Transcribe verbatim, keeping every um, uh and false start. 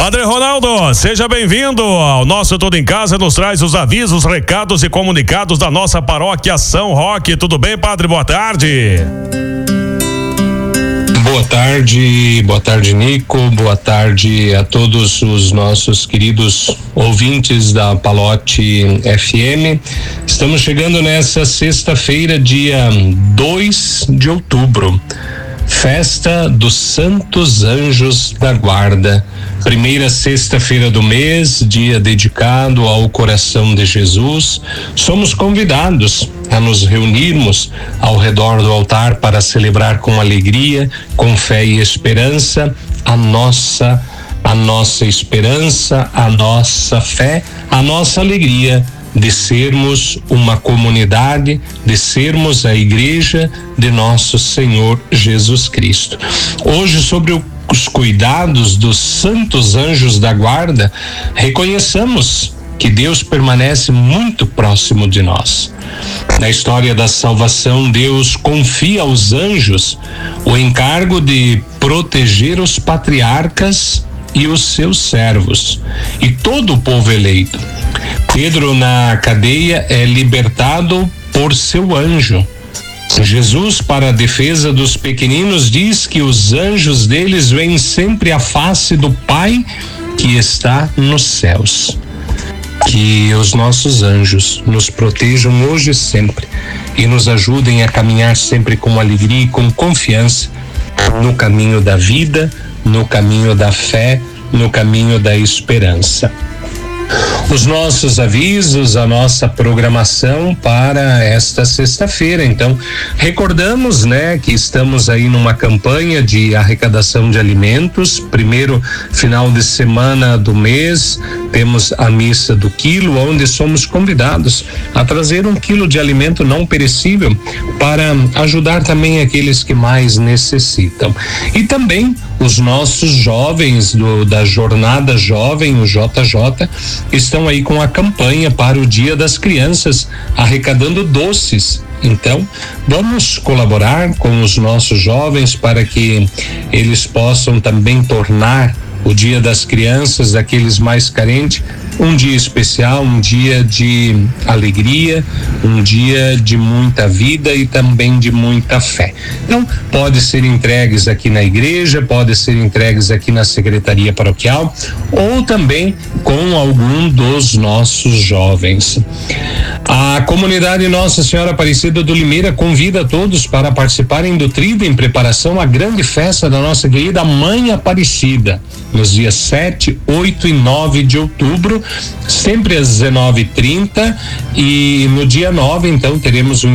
Padre Ronaldo, seja bem-vindo ao nosso Tudo em Casa, nos traz os avisos, recados e comunicados da nossa paróquia São Roque. Tudo bem, Padre? Boa tarde. Boa tarde, boa tarde, Nico, boa tarde a todos os nossos queridos ouvintes da Palote F M. Estamos chegando nessa sexta-feira, dia dois de outubro. Festa dos Santos Anjos da Guarda, primeira sexta-feira do mês, dia dedicado ao coração de Jesus. Somos convidados a nos reunirmos ao redor do altar para celebrar com alegria, com fé e esperança a nossa, a nossa esperança, a nossa fé, a nossa alegria de sermos uma comunidade, de sermos a igreja de nosso Senhor Jesus Cristo. Hoje, sobre o os cuidados dos santos anjos da guarda, reconheçamos que Deus permanece muito próximo de nós. Na história da salvação, Deus confia aos anjos o encargo de proteger os patriarcas e os seus servos e todo o povo eleito. Pedro, na cadeia, é libertado por seu anjo. Jesus, para a defesa dos pequeninos, diz que os anjos deles veem sempre a face do Pai que está nos céus. Que os nossos anjos nos protejam hoje e sempre e nos ajudem a caminhar sempre com alegria e com confiança no caminho da vida, no caminho da fé, no caminho da esperança. Os nossos avisos, a nossa programação para esta sexta-feira. Então, recordamos, né, que estamos aí numa campanha de arrecadação de alimentos. Primeiro final de semana do mês, temos a missa do quilo, onde somos convidados a trazer um quilo de alimento não perecível para ajudar também aqueles que mais necessitam. E também os nossos jovens do, da Jornada Jovem, o J J, estão aí com a campanha para o Dia das Crianças, arrecadando doces. Então, vamos colaborar com os nossos jovens para que eles possam também tornar o Dia das Crianças, daqueles mais carentes, um dia especial, um dia de alegria, um dia de muita vida e também de muita fé. Então, pode ser entregues aqui na igreja, pode ser entregues aqui na secretaria paroquial ou também com algum dos nossos jovens. A comunidade Nossa Senhora Aparecida do Limeira convida todos para participarem do Tríduo em preparação à grande festa da nossa querida Mãe Aparecida, nos dias sete, oito e nove de outubro, sempre às dezenove e trinta, e no dia nove, então, teremos um